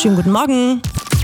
Schönen guten Morgen.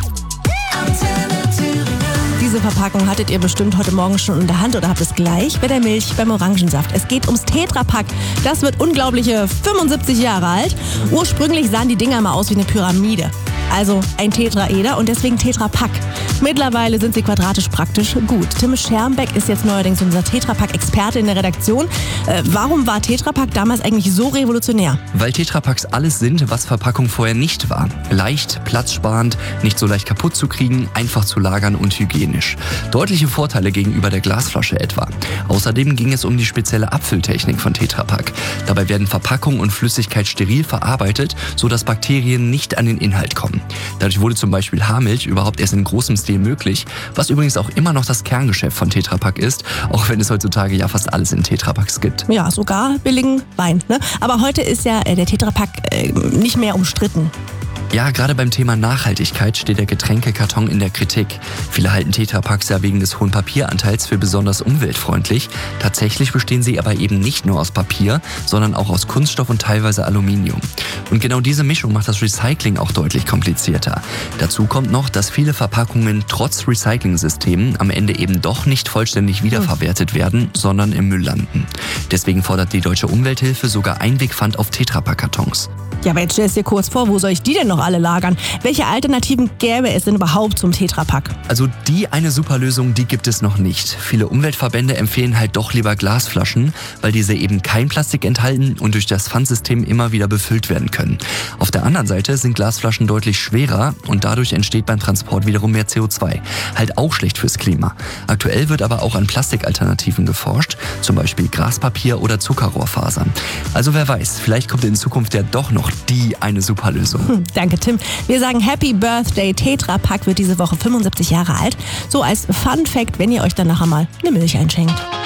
Diese Verpackung hattet ihr bestimmt heute Morgen schon in der Hand oder habt es gleich bei der Milch beim Orangensaft. Es geht ums Tetra Pak. Das wird unglaubliche 75 Jahre alt. Ursprünglich sahen die Dinger mal aus wie eine Pyramide. Also ein Tetraeder und deswegen Tetra Pak. Mittlerweile sind sie quadratisch praktisch gut. Tim Schermbeck ist jetzt neuerdings unser Tetra Pak-Experte in der Redaktion. Warum war Tetra Pak damals eigentlich so revolutionär? Weil Tetra Paks alles sind, was Verpackung vorher nicht war. Leicht, platzsparend, nicht so leicht kaputt zu kriegen, einfach zu lagern und hygienisch. Deutliche Vorteile gegenüber der Glasflasche etwa. Außerdem ging es um die spezielle Abfülltechnik von Tetra Pak. Dabei werden Verpackung und Flüssigkeit steril verarbeitet, sodass Bakterien nicht an den Inhalt kommen. Dadurch wurde zum Beispiel Haarmilch überhaupt erst in großem Stil möglich, was übrigens auch immer noch das Kerngeschäft von Tetra Pak ist, auch wenn es heutzutage ja fast alles in Tetra Paks gibt. Ja, sogar billigen Wein. Ne? Aber heute ist ja der Tetra Pak nicht mehr umstritten. Ja, gerade beim Thema Nachhaltigkeit steht der Getränkekarton in der Kritik. Viele halten Tetra Paks ja wegen des hohen Papieranteils für besonders umweltfreundlich. Tatsächlich bestehen sie aber eben nicht nur aus Papier, sondern auch aus Kunststoff und teilweise Aluminium. Und genau diese Mischung macht das Recycling auch deutlich komplizierter. Dazu kommt noch, dass viele Verpackungen trotz Recycling-Systemen am Ende eben doch nicht vollständig wiederverwertet werden, sondern im Müll landen. Deswegen fordert die Deutsche Umwelthilfe sogar Einwegpfand auf Tetra Pak-Kartons. Ja, aber jetzt stell es dir kurz vor, wo soll ich die denn noch alle lagern? Welche Alternativen gäbe es denn überhaupt zum Tetra Pak? Also die eine super Lösung, die gibt es noch nicht. Viele Umweltverbände empfehlen halt doch lieber Glasflaschen, weil diese eben kein Plastik enthalten und durch das Pfandsystem immer wieder befüllt werden können. Auf der anderen Seite sind Glasflaschen deutlich schwerer und dadurch entsteht beim Transport wiederum mehr CO2. Halt auch schlecht fürs Klima. Aktuell wird aber auch an Plastikalternativen geforscht, zum Beispiel Graspapier oder Zuckerrohrfasern. Also wer weiß, vielleicht kommt in Zukunft ja doch noch die eine super Lösung. Danke, Tim. Wir sagen Happy Birthday. Tetra Pak wird diese Woche 75 Jahre alt. So als Fun Fact, wenn ihr euch dann nachher mal eine Milch einschenkt.